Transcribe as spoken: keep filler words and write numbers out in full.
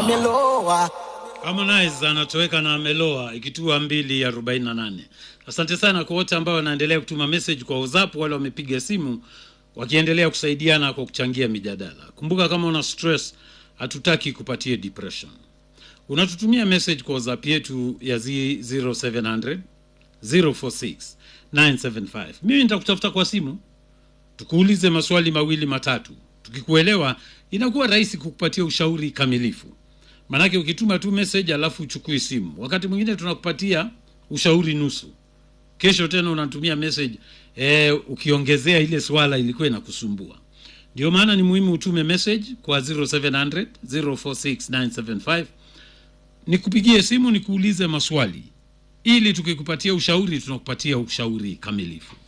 ameloa. Harmonize anatoweka na ameloa ikitua mbili arobaini na nane. Asante sana kwa wote ambao wanaendelea kutuma message kwa WhatsApp, wale wamepiga simu wakiendelea kusaidiana kwa kuchangia mijadala. Kumbuka kama una stress, hatutaki kupatie depression. Unatutumia message kwa WhatsApp yetu ya zero seven zero zero zero four six nine seven five. Mimi nitakutafuta kwa simu, tukuulize maswali mawili matatu. Tukikuelewa inakuwa rahisi kukupatia ushauri kamilifu. Manake ukituma tu message alafu uchukue simu, wakati mwingine tunakupatia ushauri nusu. Kesho tena unatumia message eh ukiongezea ile swala ilikuwa inakusumbua. Ndio maana ni muhimu utume message kwa zero seven zero zero zero four six nine seven five. Nikupigie simu nikuulize maswali ili tukikupatia ushauri tunakupatia ushauri kamilifu.